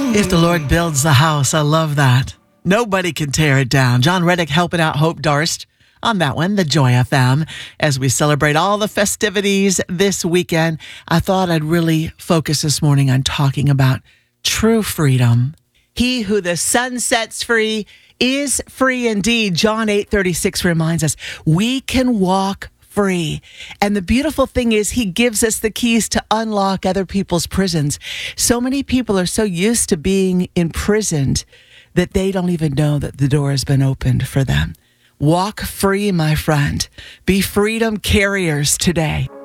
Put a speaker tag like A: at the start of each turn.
A: If the Lord builds the house, I love that. Nobody can tear it down. John Reddick helping out Hope Darst on that one, the Joy FM. As we celebrate all the festivities this weekend, I thought I'd really focus this morning on talking about true freedom. He who the sun sets free is free indeed. John 8:36 reminds us we can walk free. And the beautiful thing is he gives us the keys to unlock other people's prisons. So many people are so used to being imprisoned that they don't even know that the door has been opened for them. Walk free, my friend. Be freedom carriers today.